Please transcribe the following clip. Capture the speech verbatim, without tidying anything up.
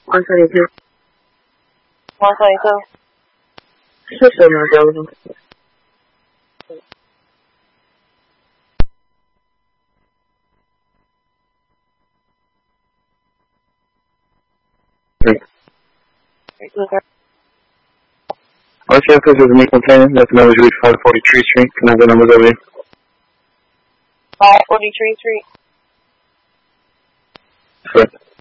one twenty-two. one twenty-two. System available. Three. Okay. R C F is a Macon Canyon. That's the numbers reach five forty-three Street. Can I have the numbers over here? five forty-three Street. Correct.